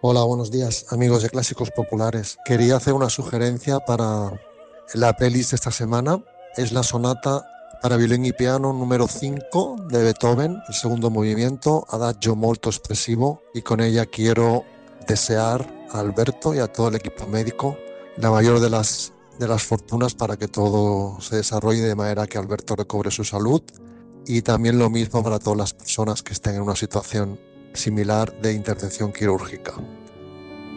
Hola, buenos días, amigos de Clásicos Populares. Quería hacer una sugerencia para la playlist de esta semana. Es la sonata para violín y piano número 5 de Beethoven, el segundo movimiento, Adagio molto espressivo, y con ella quiero desear a Alberto y a todo el equipo médico la mayor de las fortunas para que todo se desarrolle de manera que Alberto recobre su salud, y también lo mismo para todas las personas que estén en una situación similar de intervención quirúrgica.